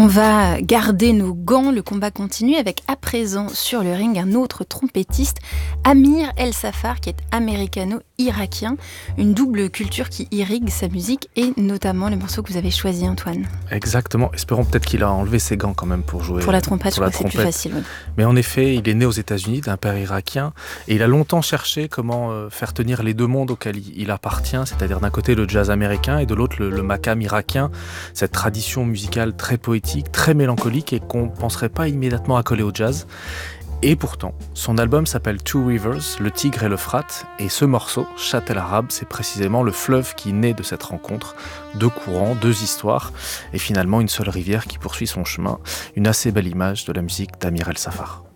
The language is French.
On va garder nos gants, le combat continue avec à présent sur le ring un autre trompettiste, Amir El Safar, qui est américano-irakien, une double culture qui irrigue sa musique et notamment le morceau que vous avez choisi, Antoine. Exactement, espérons peut-être qu'il a enlevé ses gants quand même pour jouer. Pour la trompette, je crois que c'est plus facile. Oui. Mais en effet, il est né aux États-Unis d'un père irakien et il a longtemps cherché comment faire tenir les deux mondes auxquels il appartient, c'est-à-dire d'un côté le jazz américain et de l'autre le makam irakien, cette tradition musicale très poétique, très mélancolique et qu'on ne penserait pas immédiatement accoler au jazz. Et pourtant, son album s'appelle Two Rivers, le Tigre et l'Euphrate, et ce morceau, Chat el Arab, c'est précisément le fleuve qui naît de cette rencontre. Deux courants, deux histoires, et finalement une seule rivière qui poursuit son chemin. Une assez belle image de la musique d'Amir El Safar.